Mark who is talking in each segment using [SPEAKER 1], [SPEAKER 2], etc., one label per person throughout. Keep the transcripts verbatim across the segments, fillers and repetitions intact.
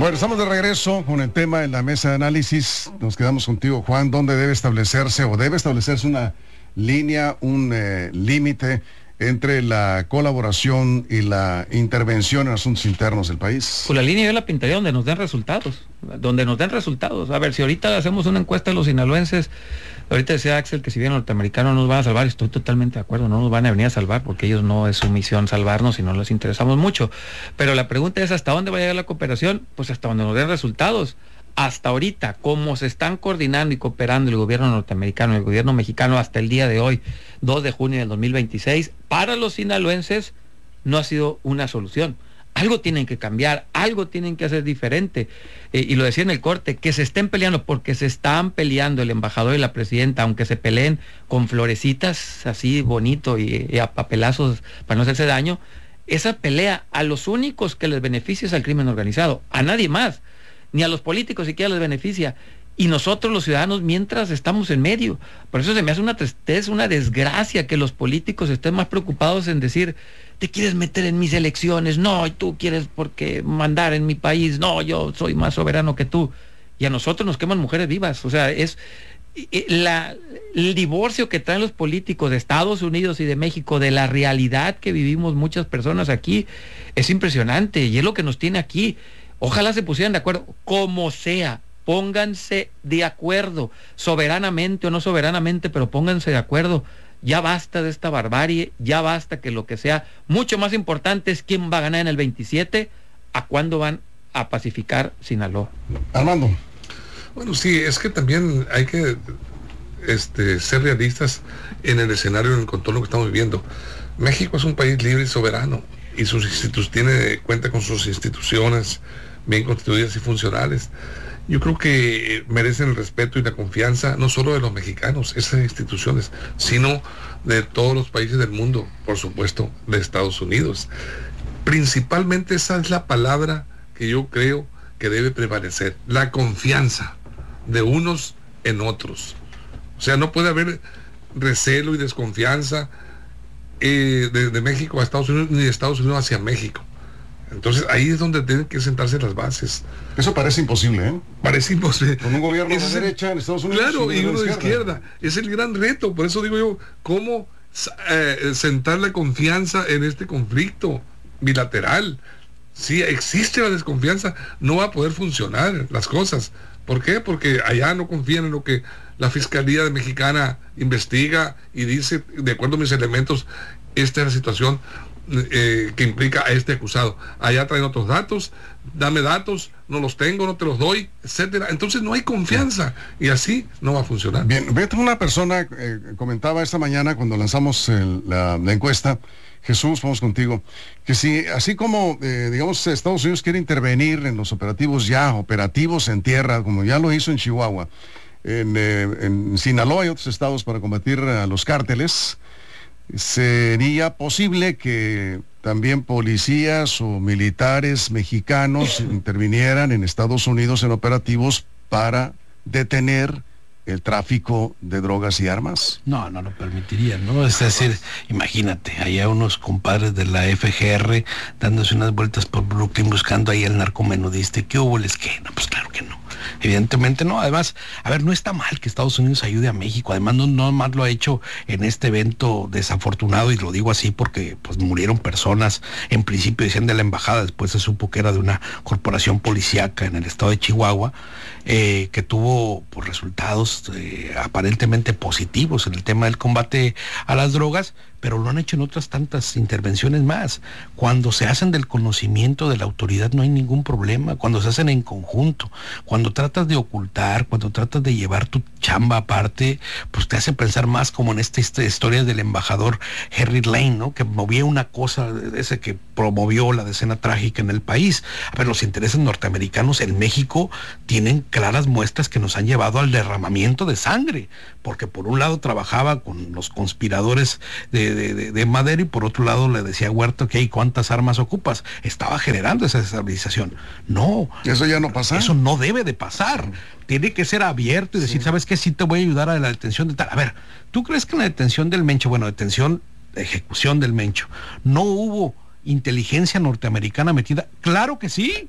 [SPEAKER 1] Bueno, estamos de regreso con el tema en la mesa de análisis. Nos quedamos contigo, Juan. ¿Dónde debe establecerse o debe establecerse una línea, un eh, límite entre la colaboración y la intervención en asuntos internos del país?
[SPEAKER 2] Pues la línea yo la pintaría donde nos den resultados, donde nos den resultados. A ver, si ahorita hacemos una encuesta de los sinaloenses, ahorita decía Axel que si bien los norteamericanos no nos van a salvar, estoy totalmente de acuerdo, no nos van a venir a salvar porque ellos no es su misión salvarnos y no les interesamos mucho. Pero la pregunta es, ¿hasta dónde va a llegar la cooperación? Pues hasta donde nos den resultados. Hasta ahorita, como se están coordinando y cooperando el gobierno norteamericano y el gobierno mexicano hasta el día de hoy, dos de junio del dos mil veintiséis, para los sinaloenses no ha sido una solución. Algo tienen que cambiar, algo tienen que hacer diferente. Eh, y lo decía en el corte, que se estén peleando, porque se están peleando el embajador y la presidenta, aunque se peleen con florecitas así bonito y, y a papelazos para no hacerse daño, esa pelea a los únicos que les beneficia es al crimen organizado, a nadie más. Ni a los políticos siquiera les beneficia, y nosotros los ciudadanos mientras estamos en medio. Por eso se me hace una tristeza, una desgracia que los políticos estén más preocupados en decir, te quieres meter en mis elecciones, no, y tú quieres porque mandar en mi país, no, yo soy más soberano que tú, y a nosotros nos queman mujeres vivas. O sea, es la, el divorcio que traen los políticos de Estados Unidos y de México de la realidad que vivimos muchas personas aquí, es impresionante, y es lo que nos tiene aquí. Ojalá se pusieran de acuerdo, como sea, pónganse de acuerdo, soberanamente o no soberanamente, pero pónganse de acuerdo. Ya basta de esta barbarie, ya basta que lo que sea, mucho más importante es quién va a ganar en el veintisiete, a cuándo van a pacificar Sinaloa.
[SPEAKER 1] Armando.
[SPEAKER 3] Bueno, sí, es que también hay que este, ser realistas en el escenario, en el contorno que estamos viviendo. México es un país libre y soberano, y sus institutos tiene cuenta con sus instituciones bien constituidas y funcionales. Yo creo que merecen el respeto y la confianza no solo de los mexicanos, esas instituciones, sino de todos los países del mundo, por supuesto, de Estados Unidos. Principalmente esa es la palabra que yo creo que debe prevalecer, la confianza de unos en otros. O sea, no puede haber recelo y desconfianza eh, de, de México a Estados Unidos, ni de Estados Unidos hacia México. Entonces ahí es donde tienen que sentarse las bases.
[SPEAKER 1] Eso parece imposible, ¿eh?
[SPEAKER 3] Parece imposible.
[SPEAKER 1] Con un gobierno
[SPEAKER 3] Ese
[SPEAKER 1] de
[SPEAKER 3] es el,
[SPEAKER 1] derecha en Estados Unidos.
[SPEAKER 3] Claro, y uno de izquierda. Es el gran reto. Por eso digo yo, ¿cómo eh, sentar la confianza en este conflicto bilateral? Si existe la desconfianza, no va a poder funcionar las cosas. ¿Por qué? Porque allá no confían en lo que la Fiscalía Mexicana investiga y dice, de acuerdo a mis elementos, esta es la situación Eh, que implica a este acusado. Allá traen otros datos, dame datos, no los tengo, no te los doy, etcétera. Entonces no hay confianza y así no va a funcionar.
[SPEAKER 1] Bien, Beto, una persona eh, comentaba esta mañana cuando lanzamos el, la, la encuesta, Jesús, vamos contigo, que si así como eh, digamos Estados Unidos quiere intervenir en los operativos ya, operativos en tierra, como ya lo hizo en Chihuahua, en, eh, en Sinaloa y otros estados para combatir a los cárteles, ¿sería posible que también policías o militares mexicanos intervinieran en Estados Unidos en operativos para detener el tráfico de drogas y armas?
[SPEAKER 4] No, no lo permitirían, ¿no? Es decir, imagínate, allá unos compadres de la F G R dándose unas vueltas por Brooklyn buscando ahí al narcomenudista. ¿Qué hubo? ¿Les qué? No, pues claro que no. Evidentemente no. Además, a ver, no está mal que Estados Unidos ayude a México. Además, no, no más lo ha hecho en este evento desafortunado, y lo digo así porque pues murieron personas. En principio decían de la embajada, después se supo que era de una corporación policíaca en el estado de Chihuahua, eh, que tuvo pues, resultados eh, aparentemente positivos en el tema del combate a las drogas, pero lo han hecho en otras tantas intervenciones más. Cuando se hacen del conocimiento de la autoridad no hay ningún problema, cuando se hacen en conjunto, cuando tratas de ocultar, cuando tratas de llevar tu chamba aparte, pues te hace pensar más como en esta, esta historia del embajador Henry Lane, ¿no? Que movía una cosa, ese que promovió la decena trágica en el país. A ver, los intereses norteamericanos en México tienen claras muestras que nos han llevado al derramamiento de sangre, porque por un lado trabajaba con los conspiradores de De, de, de Madero, y por otro lado le decía a Huerta que hay cuántas armas ocupas. Estaba generando esa desestabilización. No,
[SPEAKER 1] eso ya no pasa.
[SPEAKER 4] Eso no debe de pasar. Tiene que ser abierto y decir, sí. ¿Sabes qué? Sí te voy a ayudar a la detención de tal. A ver, ¿tú crees que en la detención del Mencho, bueno, detención, ejecución del Mencho, no hubo inteligencia norteamericana metida? Claro que sí.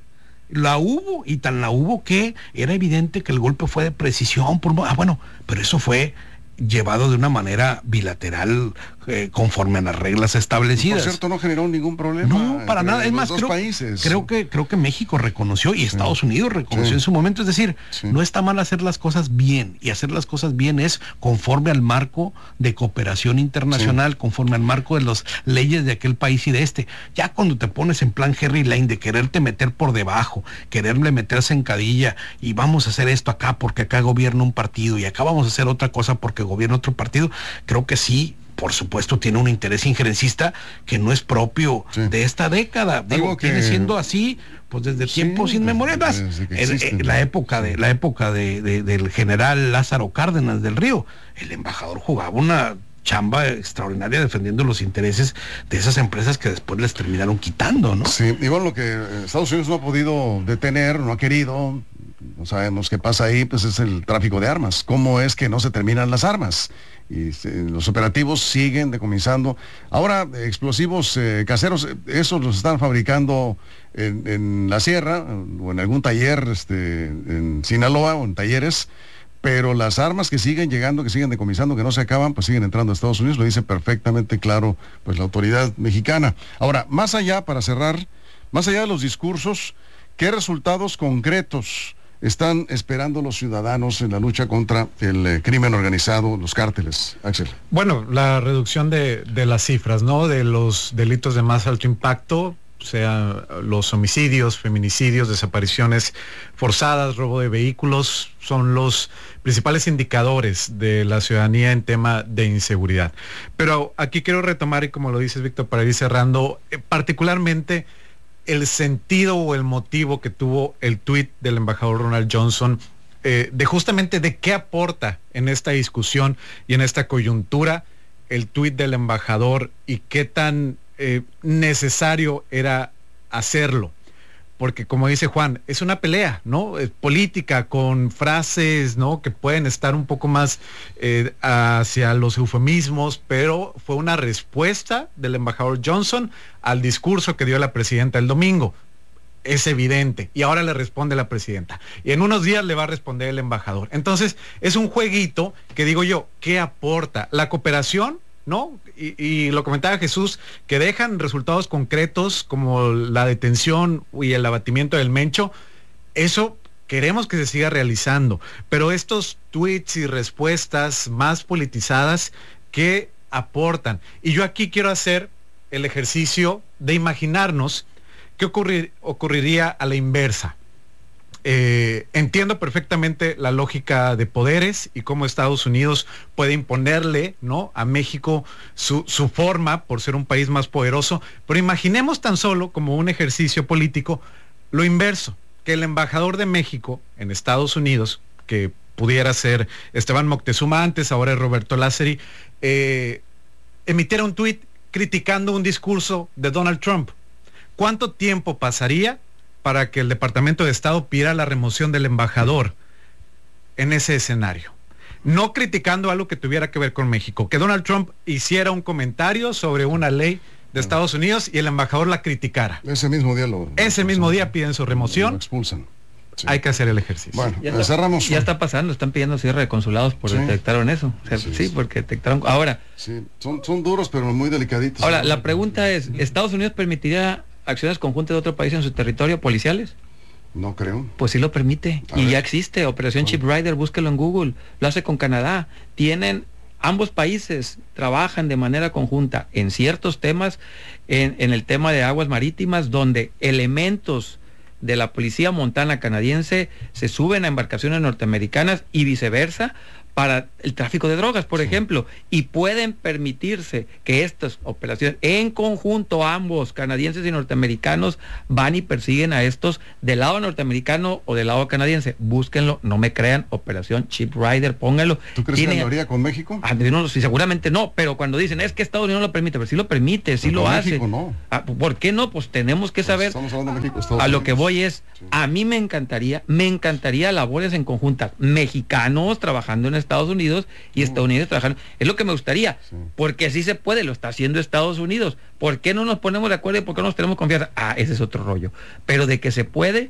[SPEAKER 4] La hubo, y tan la hubo que era evidente que el golpe fue de precisión. Por, ah, bueno, pero eso fue llevado de una manera bilateral, eh, conforme a las reglas establecidas.
[SPEAKER 1] Por cierto, no generó ningún problema.
[SPEAKER 4] No, para nada. Es más, creo,
[SPEAKER 1] países.
[SPEAKER 4] creo que creo que México reconoció y sí. Estados Unidos reconoció sí. en su momento. Es decir, sí. no está mal hacer las cosas bien, y hacer las cosas bien es conforme al marco de cooperación internacional, sí. conforme al marco de las leyes de aquel país y de este. Ya cuando te pones en plan Harry Lane de quererte meter por debajo, quererle meterse en cadilla, y vamos a hacer esto acá porque acá gobierna un partido y acá vamos a hacer otra cosa porque gobierna otro partido, creo que sí, por supuesto, tiene un interés injerencista que no es propio sí. de esta década. Digo, que viene siendo así pues desde sí, tiempos inmemoriales. La época de la época de, de, del general Lázaro Cárdenas del Río, el embajador jugaba una chamba extraordinaria defendiendo los intereses de esas empresas que después les terminaron quitando, ¿no?
[SPEAKER 1] Sí, y bueno, lo que Estados Unidos no ha podido detener, no ha querido, no sabemos qué pasa ahí, pues es el tráfico de armas. ¿Cómo es que no se terminan las armas? Y eh, los operativos siguen decomisando. Ahora, explosivos eh, caseros, esos los están fabricando en, en la sierra o en algún taller este, en Sinaloa o en talleres, pero las armas que siguen llegando, que siguen decomisando, que no se acaban, pues siguen entrando a Estados Unidos, lo dice perfectamente claro pues la autoridad mexicana. Ahora, más allá, para cerrar, más allá de los discursos, ¿qué resultados concretos están esperando los ciudadanos en la lucha contra el eh, crimen organizado, los cárteles? Axel.
[SPEAKER 5] Bueno, la reducción de, de las cifras, ¿no? De los delitos de más alto impacto, sea los homicidios, feminicidios, desapariciones forzadas, robo de vehículos, son los principales indicadores de la ciudadanía en tema de inseguridad. Pero aquí quiero retomar, y como lo dices, Víctor, para ir cerrando, eh, particularmente el sentido o el motivo que tuvo el tuit del embajador Ronald Johnson, eh, de justamente de qué aporta en esta discusión y en esta coyuntura el tuit del embajador y qué tan eh, necesario era hacerlo. Porque como dice Juan, es una pelea, ¿no? Es política con frases, ¿no? Que pueden estar un poco más eh, hacia los eufemismos, pero fue una respuesta del embajador Johnson al discurso que dio la presidenta el domingo. Es evidente. Y ahora le responde la presidenta. Y en unos días le va a responder el embajador. Entonces, es un jueguito que digo yo, ¿qué aporta? La cooperación, ¿no? Y, y lo comentaba Jesús, que dejan resultados concretos como la detención y el abatimiento del Mencho. Eso queremos que se siga realizando, pero estos tweets y respuestas más politizadas, ¿qué aportan? Y yo aquí quiero hacer el ejercicio de imaginarnos qué ocurrir, ocurriría a la inversa. Eh, entiendo perfectamente la lógica de poderes y cómo Estados Unidos puede imponerle, ¿no?, a México su, su forma por ser un país más poderoso, pero imaginemos tan solo como un ejercicio político lo inverso, que el embajador de México en Estados Unidos, que pudiera ser Esteban Moctezuma antes, ahora es Roberto Lázari, eh, emitiera un tuit criticando un discurso de Donald Trump. ¿Cuánto tiempo pasaría para que el Departamento de Estado pidiera la remoción del embajador en ese escenario? No criticando algo que tuviera que ver con México, que Donald Trump hiciera un comentario sobre una ley de Estados Unidos y el embajador la criticara.
[SPEAKER 1] Ese mismo día lo...
[SPEAKER 5] Ese
[SPEAKER 1] lo
[SPEAKER 5] mismo día piden su remoción.
[SPEAKER 1] Lo expulsan. Sí.
[SPEAKER 5] Hay que hacer el ejercicio.
[SPEAKER 1] Bueno,
[SPEAKER 2] ya está,
[SPEAKER 1] cerramos.
[SPEAKER 2] Ya está pasando, están pidiendo cierre de consulados por
[SPEAKER 1] Sí.
[SPEAKER 2] detectaron eso. O sea,
[SPEAKER 1] Sí,
[SPEAKER 2] sí,
[SPEAKER 1] sí.
[SPEAKER 2] porque detectaron. Ahora,
[SPEAKER 1] Sí, son, son duros, pero muy delicaditos.
[SPEAKER 2] ahora la pregunta es, ¿Estados Unidos permitiría acciones conjuntas de otro país en su territorio, policiales?
[SPEAKER 1] No creo.
[SPEAKER 2] Pues sí lo permite.
[SPEAKER 1] A
[SPEAKER 2] y
[SPEAKER 1] ver.
[SPEAKER 2] ya existe, Operación
[SPEAKER 1] Bueno.
[SPEAKER 2] Chip Rider, búsquelo en Google. Lo hace con Canadá. Tienen, ambos países trabajan de manera conjunta en ciertos temas, en, en el tema de aguas marítimas, donde elementos de la policía montana canadiense se suben a embarcaciones norteamericanas y viceversa para el tráfico de drogas, por
[SPEAKER 1] Sí.
[SPEAKER 2] ejemplo, y pueden permitirse que estas operaciones en conjunto, ambos canadienses y norteamericanos van y persiguen a estos del lado norteamericano o del lado canadiense. Búsquenlo, no me crean, Operación Chip Rider, pónganlo.
[SPEAKER 1] ¿Tú crees
[SPEAKER 2] Tiene-
[SPEAKER 1] que lo haría con México?
[SPEAKER 2] Ah, no, sí, seguramente no, pero cuando dicen es que Estados Unidos no lo permite, pero sí lo permite, sí
[SPEAKER 1] Pero
[SPEAKER 2] lo
[SPEAKER 1] México
[SPEAKER 2] hace.
[SPEAKER 1] no.
[SPEAKER 2] Ah, ¿por qué no? Pues tenemos que
[SPEAKER 1] Pues
[SPEAKER 2] saber.
[SPEAKER 1] estamos hablando de México, Estados
[SPEAKER 2] A lo que
[SPEAKER 1] Unidos.
[SPEAKER 2] voy es,
[SPEAKER 1] Sí.
[SPEAKER 2] a mí me encantaría, me encantaría labores en conjunta, mexicanos trabajando en Estados Unidos y estadounidenses trabajando, es lo que me gustaría,
[SPEAKER 1] Sí.
[SPEAKER 2] porque así se puede, lo está haciendo Estados Unidos. ¿Por qué no nos ponemos de acuerdo y por qué no nos tenemos confianza? Ah, ese es otro rollo. Pero de que se puede,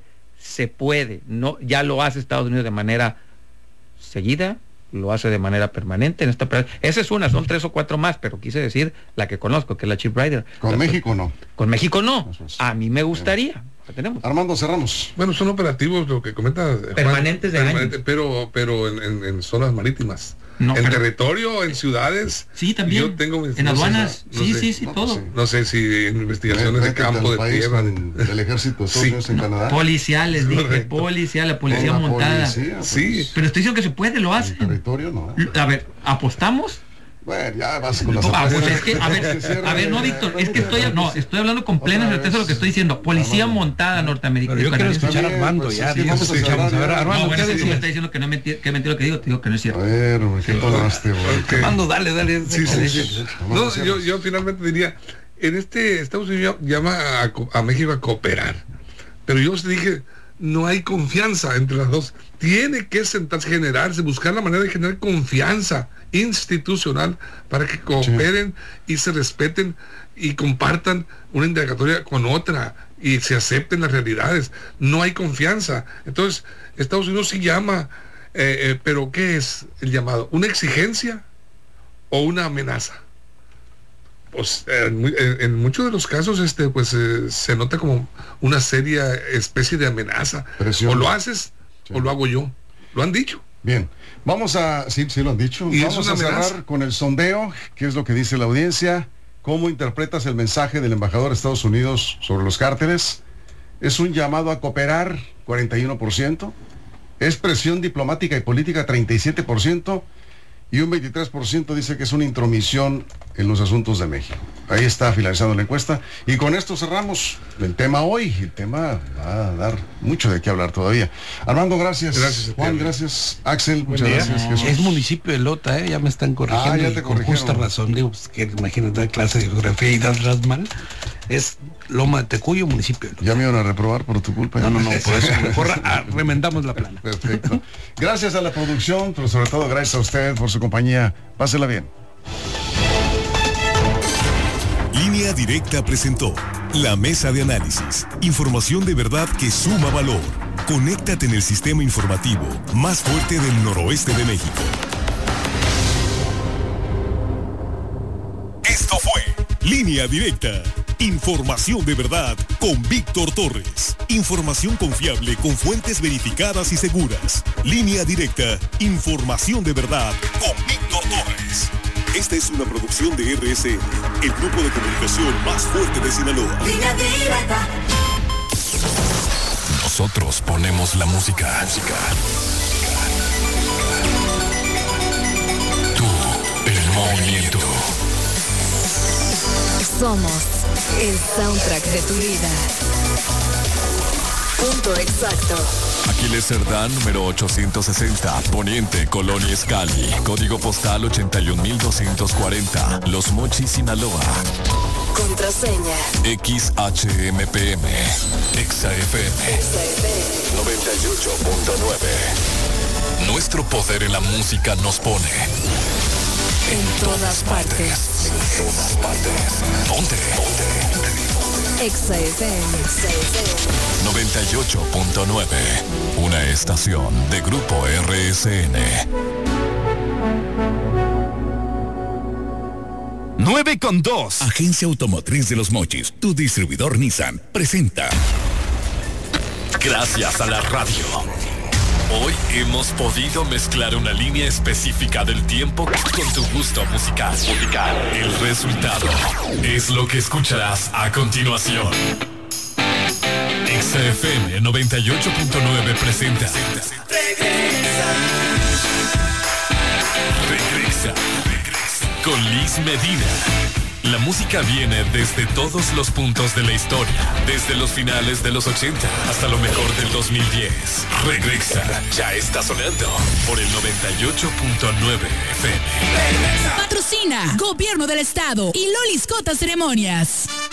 [SPEAKER 2] se puede, no, ya lo hace Estados Unidos de manera seguida, lo hace de manera permanente en esta esa es una, son tres o cuatro más, pero quise decir la que conozco, que es la Chip Rider.
[SPEAKER 1] Con
[SPEAKER 2] la,
[SPEAKER 1] México no.
[SPEAKER 2] Con México no. A mí me gustaría. Tenemos.
[SPEAKER 1] Armando, cerramos.
[SPEAKER 3] Bueno, son operativos, lo que comenta
[SPEAKER 2] permanentes
[SPEAKER 3] Juan,
[SPEAKER 2] de
[SPEAKER 3] permanente, años. pero pero en, en, en zonas marítimas.
[SPEAKER 2] No,
[SPEAKER 3] en
[SPEAKER 2] pero,
[SPEAKER 3] territorio, en ciudades.
[SPEAKER 2] Sí, también.
[SPEAKER 3] Yo tengo,
[SPEAKER 2] en
[SPEAKER 3] no
[SPEAKER 2] aduanas.
[SPEAKER 3] Sé, no
[SPEAKER 2] sí,
[SPEAKER 3] sé,
[SPEAKER 2] sí, sí,
[SPEAKER 3] no,
[SPEAKER 2] todo.
[SPEAKER 3] Sí. No sé si en investigaciones de campo, de
[SPEAKER 1] país,
[SPEAKER 3] tierra.
[SPEAKER 1] Del ejército de Estados
[SPEAKER 3] sí.
[SPEAKER 1] Unidos en Canadá.
[SPEAKER 2] Policiales, dije, Correcto. policía, la policía Con montada. La policía, pues,
[SPEAKER 3] sí.
[SPEAKER 2] Pero estoy diciendo que se puede, lo hacen.
[SPEAKER 1] En territorio no.
[SPEAKER 2] A ver, ¿apostamos?
[SPEAKER 1] Bueno, ya vas con las
[SPEAKER 2] ah, pues es que, a ver, a ver, no, Víctor, es que estoy, no, estoy hablando con plena certeza de lo que estoy diciendo. Policía montada norteamericana.
[SPEAKER 4] Yo quiero escuchar a Armando,
[SPEAKER 1] pues,
[SPEAKER 4] ya.
[SPEAKER 1] Es que vamos a escuchar,
[SPEAKER 4] a ver, Armando,
[SPEAKER 2] no, bueno,
[SPEAKER 4] ¿qué
[SPEAKER 2] si me está diciendo que no es mentira, que es mentira lo que digo, te digo que no es cierto.
[SPEAKER 1] A ver, ¿qué tomaste, güey?
[SPEAKER 3] Okay.
[SPEAKER 4] Armando, dale, dale.
[SPEAKER 3] Sí, sí, sí. No, yo, yo finalmente diría, en este, Estados Unidos llama a, a México a cooperar. Pero yo os dije, no hay confianza entre las dos. Tiene que sentarse, generarse, buscar la manera de generar confianza institucional para que cooperen sí. y se respeten y compartan una indagatoria con otra y se acepten las realidades. No hay confianza. Entonces, Estados Unidos sí llama, eh, eh, pero ¿qué es el llamado? ¿Una exigencia o una amenaza? Pues en, en, en muchos de los casos este pues eh, se nota como una seria especie de amenaza. Presión. O lo haces sí. o lo hago yo. Lo han dicho.
[SPEAKER 1] Bien, vamos a, sí, sí lo han dicho.
[SPEAKER 3] ¿Y
[SPEAKER 1] vamos a cerrar amenaza? Con el sondeo, qué es lo que dice la audiencia. ¿Cómo interpretas el mensaje del embajador de Estados Unidos sobre los cárteles? ¿Es un llamado a cooperar? cuarenta y uno por ciento. ¿Es presión diplomática y política? treinta y siete por ciento. Y un veintitrés por ciento dice que es una intromisión en los asuntos de México. Ahí está finalizando la encuesta. Y con esto cerramos el tema hoy. El tema va a dar mucho de qué hablar todavía. Armando, gracias.
[SPEAKER 3] Gracias.
[SPEAKER 1] Juan, gracias. Axel,
[SPEAKER 4] Buen
[SPEAKER 1] muchas
[SPEAKER 4] día.
[SPEAKER 1] gracias.
[SPEAKER 4] No, es municipio de Lota, ¿eh? Ya me están corrigiendo.
[SPEAKER 1] Ah, ya te
[SPEAKER 4] con justa razón. Digo, pues, que imagínate la clase de geografía y das mal. Es Loma de Tecuyo, municipio de Lota.
[SPEAKER 1] Ya me iban a reprobar por tu culpa.
[SPEAKER 4] No, no, no, por eso mejor remendamos la plana.
[SPEAKER 1] Perfecto. Gracias a la producción, pero sobre todo gracias a usted por su compañía. Pásela bien.
[SPEAKER 6] Línea Directa presentó la mesa de análisis. Información de verdad que suma valor. Conéctate en el sistema informativo más fuerte del noroeste de México. Esto fue Línea Directa. Información de verdad con Víctor Torres. Información confiable con fuentes verificadas y seguras. Línea Directa. Información de verdad con Víctor Torres. Esta es una producción de R S N, el grupo de comunicación más fuerte de Sinaloa. Línea Directa. Nosotros ponemos la música. música. Tú, el movimiento.
[SPEAKER 7] Somos el soundtrack de tu vida. Punto exacto.
[SPEAKER 6] Aquiles Cerdán, número ochocientos sesenta, Poniente, Colonia Escali, código postal ochenta y un mil doscientos cuarenta, Los Mochis, Sinaloa.
[SPEAKER 7] Contraseña
[SPEAKER 6] X H M P M, Exa F M, noventa y ocho punto nueve. Nuestro poder en la música nos pone
[SPEAKER 7] en todas partes.
[SPEAKER 6] En todas partes. ¿Dónde? ¿Dónde?
[SPEAKER 7] Exa F M
[SPEAKER 6] noventa y ocho punto nueve. Una estación de Grupo R S N. nueve con dos. Agencia Automotriz de Los Mochis, tu distribuidor Nissan, presenta. Gracias a la radio. Hoy hemos podido mezclar una línea específica del tiempo con tu gusto musical. musical. El resultado es lo que escucharás a continuación. Exa F M noventa y ocho punto nueve presenta. Regresa. Regresa. Regresa. Con Liz Medina. La música viene desde todos los puntos de la historia, desde los finales de los ochenta hasta lo mejor del dos mil diez. Regresa, ya está sonando por el noventa y ocho punto nueve F M.
[SPEAKER 8] Patrocina Gobierno del Estado y Lolis Cota Ceremonias.